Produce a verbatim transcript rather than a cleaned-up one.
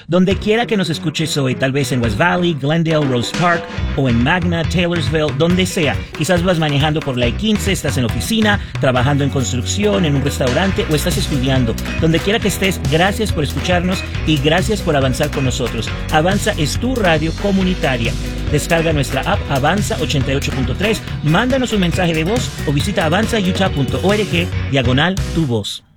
Donde quiera que nos escuches hoy, tal vez en West Valley, Glendale, Rose Park o en Magna, Taylorsville, donde sea. Quizás vas manejando por la I quince, estás en oficina, trabajando en construcción, en un restaurante o estás estudiando. Donde quiera que estés, gracias por escucharnos y gracias por avanzar con nosotros. Avanza es tu radio comunitaria. Descarga nuestra app Avanza ochenta y ocho punto tres, mándanos un mensaje de voz o visita avanza utah punto org diagonal tu voz.